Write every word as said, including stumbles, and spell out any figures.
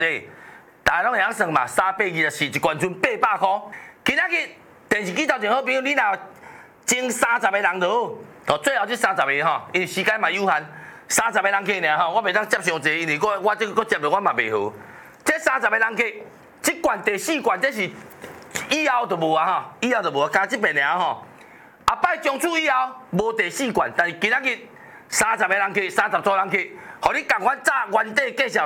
对，大家拢会晓算嘛，三百二十四，一罐剩八百块。今仔日电视机头前好朋友，你若前三十个人就好，哦，最后这三十个吼，因为时间嘛有限，三十个人客尔吼，我袂当接上济，因为我我这个接落我嘛袂好。这三十个人客，这罐第四罐这是以后就无啊吼，以后就无，加这边尔吼。后摆从此以后无第四罐，但是今仔日三十个人客，三十组人客，互你共款早原地介绍。